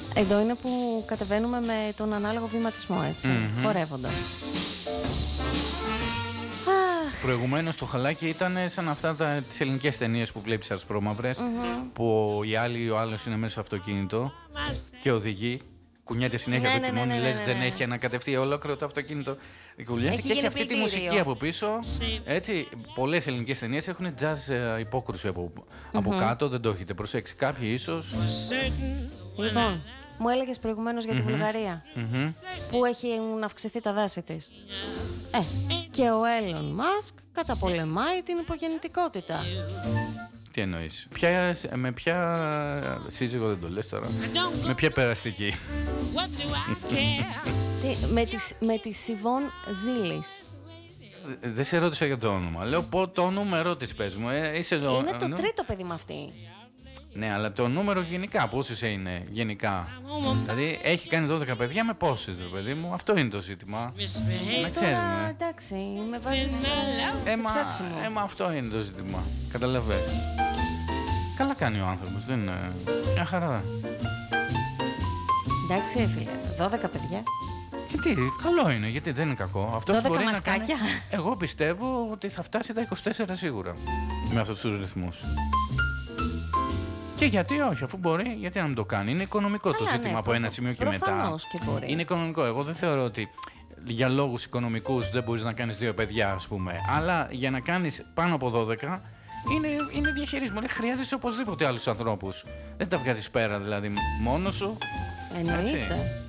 Εδώ είναι που κατεβαίνουμε με τον ανάλογο βηματισμό, έτσι, χορεύοντας. Προηγουμένως το χαλάκι ήταν σαν αυτά τις ελληνικές ταινίες που βλέπεις ασπρόμαυρες, που ο άλλος είναι μέσα στο αυτοκίνητο και οδηγεί. Κουνιέται συνέχεια το τιμόνι, λες δεν έχει ανακατευτεί ολόκληρο το αυτοκίνητο. Κουνιέται και έχει αυτή τη μουσική από πίσω. Έτσι, πολλές ελληνικές ταινίες έχουν jazz υπόκρουση από κάτω, δεν το έχετε προσέξει κάποιοι ίσως. Λοιπόν, μου έλεγες προηγουμένως για τη Βουλγαρία, που έχουν αυξηθεί τα δάση της. Και ο Έλλον Μάσκ καταπολεμάει την υπογεννητικότητα. Τι εννοείς? Με ποια σύζυγο δεν το λες τώρα? Με ποια περαστική? Με τη Σιβόν Ζήλης. Δεν σε ρώτησα για το όνομα. Λέω το νούμερο της, πες μου. Είναι το τρίτο παιδί με αυτή. Ναι, αλλά το νούμερο γενικά, πόσες είναι γενικά? Δηλαδή έχει κάνει 12 παιδιά με πόσες, ρε παιδί μου? Αυτό είναι το ζήτημα. Να ξέρουμε. Εντάξει, με βάζεις σε ψάξιμο. Αυτό είναι το ζήτημα. Καταλαβαίνεις. Καλά κάνει ο άνθρωπος, δεν είναι? Μια χαρά. Εντάξει, φίλε, 12 παιδιά. Γιατί, καλό είναι, γιατί δεν είναι κακό. Αυτό 12 μπορεί μασκάκια. Να κάνει. Εγώ πιστεύω ότι θα φτάσει τα 24 σίγουρα. Με αυτούς τους ρυθμούς. Και γιατί όχι, αφού μπορεί, γιατί να μην το κάνει? Είναι οικονομικό το ζήτημα από ένα σημείο και μετά. Και μπορεί. Είναι οικονομικό. Εγώ δεν θεωρώ ότι για λόγους οικονομικούς δεν μπορείς να κάνεις 2 παιδιά, ας πούμε. Αλλά για να κάνεις πάνω από 12 είναι διαχειρισμό. Χρειάζεσαι οπωσδήποτε άλλους ανθρώπους. Δεν τα βγάζεις πέρα δηλαδή μόνος σου. Εννοείται.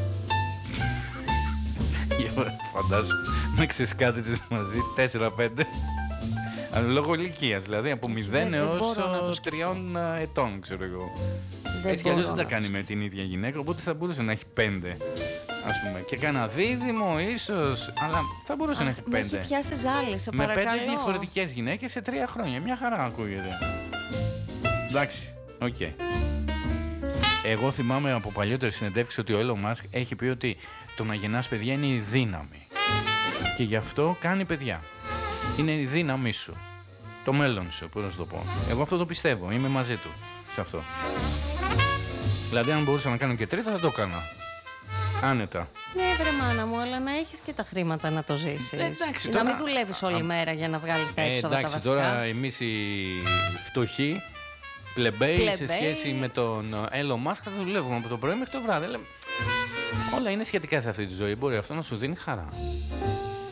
Φαντάσου με ξεσκάτιτσες μαζί 4-5. Λόγω ηλικίας, δηλαδή από 0 έως 3 ετών, ξέρω εγώ. Έτσι κι αλλιώς δεν τα κάνει με την ίδια γυναίκα, οπότε θα μπορούσε να έχει 5, ας πούμε. Και κάνα δίδυμο ίσως, αλλά θα μπορούσε να έχει 5. Με έχει πιάσει ζάλη, σε παρακαλώ. Με 5 διαφορετικές γυναίκες σε 3 χρόνια. Μια χαρά ακούγεται. Εντάξει, οκ. Εγώ θυμάμαι από παλιότερη συνεντεύξη ότι ο Elon Musk έχει πει ότι το να γεννάς παιδιά είναι η δύναμη. Και γι' αυτό κάνει παιδιά. Είναι η δύναμή σου. Το μέλλον σου, πώς να σου το πω. Εγώ αυτό το πιστεύω. Είμαι μαζί του σε αυτό. Δηλαδή, αν μπορούσα να κάνω και τρίτα, θα το έκανα. Άνετα. Ναι, βρε μάνα μου, αλλά να έχεις και τα χρήματα να το ζήσεις. Εντάξει, να μην δουλεύεις όλη μέρα για να βγάλεις τα έξοδα τα βασικά. Τώρα εμείς οι φτωχοί πλεμπέοι σε σχέση με τον Elon Musk θα δουλεύουμε από το πρωί μέχρι το βράδυ. Όλα είναι σχετικά σε αυτή τη ζωή. Μπορεί αυτό να σου δίνει χαρά.